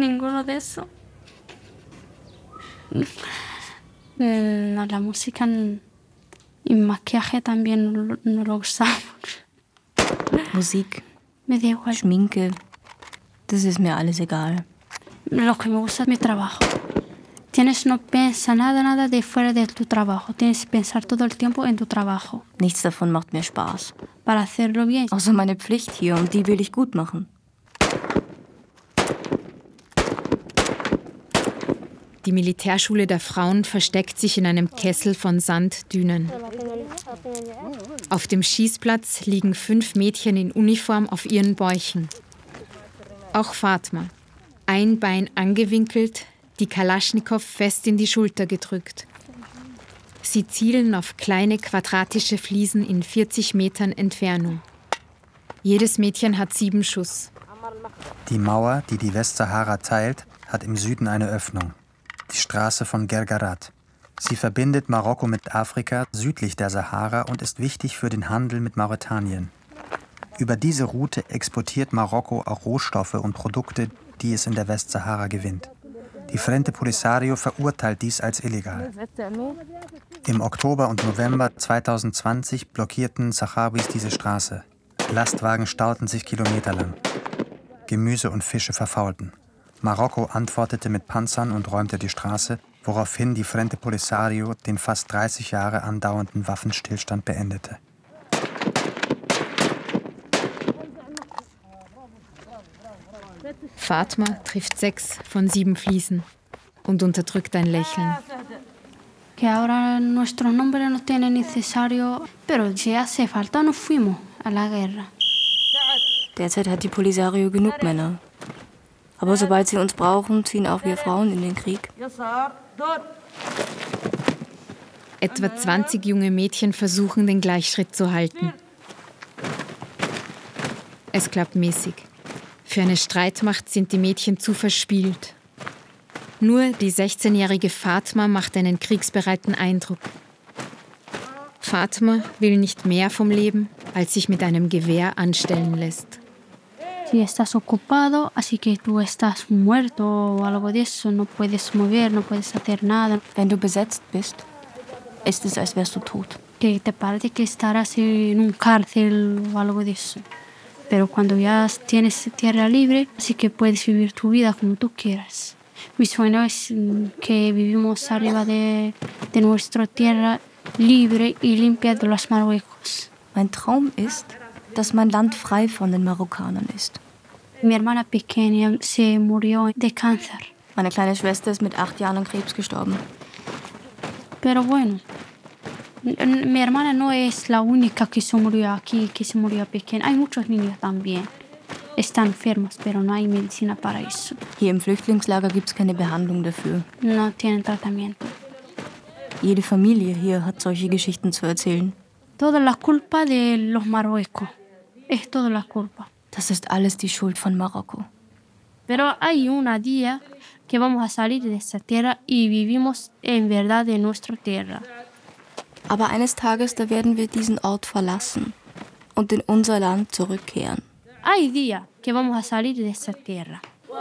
Ninguno de eso. La música y maquillaje también no lo usamos. Musik, Me da igual. Schminke, das ist mir alles egal. Lo que me gusta es mi trabajo. Tienes no pensar nada de fuera de tu trabajo. Tienes que pensar todo el tiempo en tu trabajo. Nichts davon macht mir Spaß. Para hacerlo bien. Außer meine Pflicht hier, und die will ich gut machen. Die Militärschule der Frauen versteckt sich in einem Kessel von Sanddünen. Auf dem Schießplatz liegen 5 Mädchen in Uniform auf ihren Bäuchen. Auch Fatma. Ein Bein angewinkelt, die Kalaschnikow fest in die Schulter gedrückt. Sie zielen auf kleine quadratische Fliesen in 40 Metern Entfernung. Jedes Mädchen hat 7 Schuss. Die Mauer, die die Westsahara teilt, hat im Süden eine Öffnung. Die Straße von Guergarat. Sie verbindet Marokko mit Afrika südlich der Sahara und ist wichtig für den Handel mit Mauretanien. Über diese Route exportiert Marokko auch Rohstoffe und Produkte, die es in der Westsahara gewinnt. Die Frente Polisario verurteilt dies als illegal. Im Oktober und November 2020 blockierten Sahrawis diese Straße. Lastwagen stauten sich kilometerlang. Gemüse und Fische verfaulten. Marokko antwortete mit Panzern und räumte die Straße, woraufhin die Frente Polisario den fast 30 Jahre andauernden Waffenstillstand beendete. Fatma trifft 6 von 7 Fliesen und unterdrückt ein Lächeln. Que ahora nuestros nombres no tienen necesario, pero si hace falta nos fuimos a la guerra. Derzeit hat die Polisario genug Männer. Aber sobald sie uns brauchen, ziehen auch wir Frauen in den Krieg. Etwa 20 junge Mädchen versuchen, den Gleichschritt zu halten. Es klappt mäßig. Für eine Streitmacht sind die Mädchen zu verspielt. Nur die 16-jährige Fatma macht einen kriegsbereiten Eindruck. Fatma will nicht mehr vom Leben, als sich mit einem Gewehr anstellen lässt. Si estás ocupado, así que tú estás muerto o algo de eso, no puedes mover, no puedes hacer nada. Wenn du besetzt bist, ist es, als wärst du tot. Que te parece que estarás en un cárcel o algo de eso. Pero cuando ya tienes tierra libre, así que puedes vivir tu vida como tú quieras. Mi sueño es que vivimos arriba de nuestra tierra libre y limpia de los Marruecos. Mein Traum ist, dass mein Land frei von den Marokkanern ist. Mi hermana pequeña se murió de cáncer. Meine kleine Schwester ist mit 8 Jahren an Krebs gestorben. Pero bueno, mi hermana no es la única que se murió aquí, que se murió pequeña. Hay muchos niños también. Están enfermos, pero no hay medicina para eso. Hier im Flüchtlingslager gibt es keine Behandlung dafür. No tienen tratamiento. Jede Familie hier hat solche Geschichten zu erzählen. Toda la culpa de los Marruecos. Es toda la culpa. Das ist alles die Schuld von Marokko. Pero hay un día que vamos a salir de esta tierra y vivimos en verdad en nuestra tierra. Aber eines Tages, da werden wir diesen Ort verlassen und in unser Land zurückkehren. Hay día que vamos a salir de esta tierra.